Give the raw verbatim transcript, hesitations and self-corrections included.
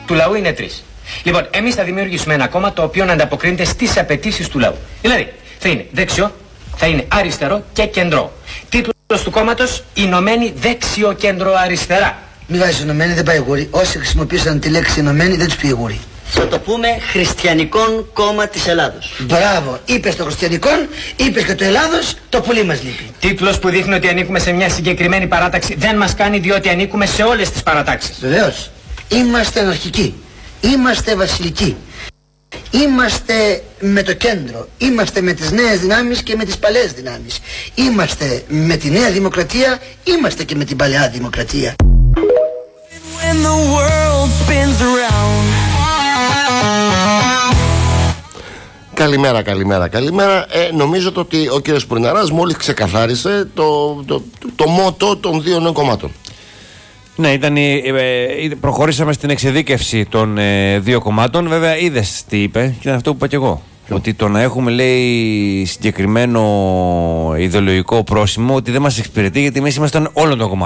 του λαού είναι τρεις. Λοιπόν, εμείς θα δημιουργήσουμε ένα κόμμα το οποίο να ανταποκρίνεται στις απαιτήσεις του λαού. Δηλαδή, θα είναι δεξιό, θα είναι αριστερό και κεντρό. Τίτλος του κόμματος: Ηνωμένη Δεξιο Κέντρο Αριστερά. Μη βάζεις Ηνωμένη, δεν πάει γούρι. Όσοι χρησιμοποίησαν τη λέξη Ηνωμένη δεν τους πήγε γούρι. Θα το πούμε Χριστιανικών Κόμμα της Ελλάδος. Μπράβο, είπες το Χριστιανικών, είπες και το Ελλάδος, το πουλί μας λείπει. Τίτλος που δείχνει ότι ανήκουμε σε μια συγκεκριμένη παράταξη δεν μας κάνει, διότι ανήκουμε σε όλες τις παρατάξεις. Βεβαίως, είμαστε αναρχικοί, είμαστε βασιλικοί, είμαστε με το κέντρο, είμαστε με τις νέες δυνάμεις και με τις παλαιές δυνάμεις. Είμαστε με τη Νέα Δημοκρατία, είμαστε και με την παλαιά Δημοκρατία. When the world spins around. Καλημέρα, καλημέρα, καλημέρα. Ε, νομίζω το ότι ο κύριος Πουρναράς μόλις ξεκαθάρισε το, το, το, το μότο των δύο νέων κομμάτων. Ναι, ήταν, ε, ε, προχωρήσαμε στην εξειδίκευση των ε, δύο κομμάτων. Βέβαια, είδες τι είπε, και ήταν αυτό που είπα και εγώ. Ποιο? Ότι το να έχουμε, λέει, συγκεκριμένο ιδεολογικό πρόσημο, ότι δεν μας εξυπηρετεί, γιατί εμείς ήμασταν όλων των κομμάτων.